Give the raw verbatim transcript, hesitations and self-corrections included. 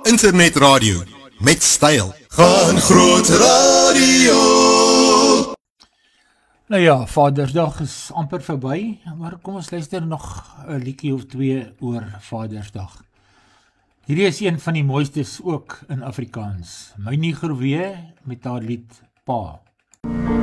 internetradio met styl. Gaan Groot Radio. Nou ja, Vadersdag is amper verby, maar kom ons luister nog 'n liedjie of twee oor Vadersdag. Hierdie is een van die mooistes ook in Afrikaans. My Nigerwee met haar lied Pa.